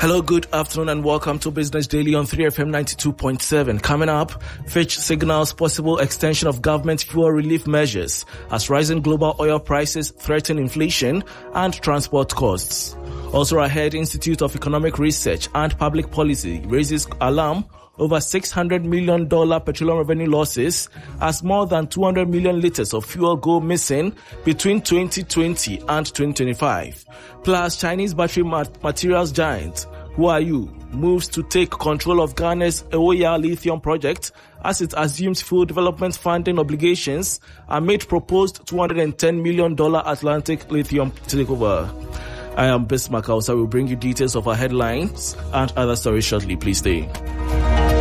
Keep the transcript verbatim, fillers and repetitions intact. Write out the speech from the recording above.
Hello, good afternoon and welcome to Business Daily on three F M ninety-two point seven. Coming up, Fitch signals possible extension of government fuel relief measures as rising global oil prices threaten inflation and transport costs. Also ahead, Institute of Economic Research and Public Policy raises alarm over six hundred million dollars petroleum revenue losses as more than two hundred million liters of fuel go missing between twenty twenty and twenty twenty-five. Plus, Chinese battery mat- materials giant Huayou moves to take control of Ghana's Ewoyaa lithium project as it assumes full development funding obligations amid proposed two hundred ten million dollars Atlantic lithium takeover. I am Bismarck Hausa. Will bring you details of our headlines and other stories shortly. Please stay.